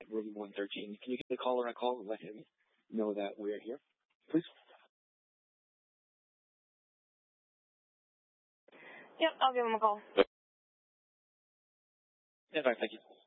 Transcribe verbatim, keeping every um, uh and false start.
room one thirteen. Can you give the caller a call and let him know that we're here, please? Yep, I'll give him a call. Yeah, fine, thank you.